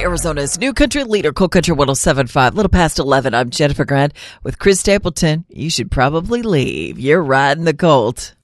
Arizona's new country leader, Cold Country 107.5. Little past 11. I'm Jennifer Grant with Chris Stapleton. You should probably leave. You're riding the Colt.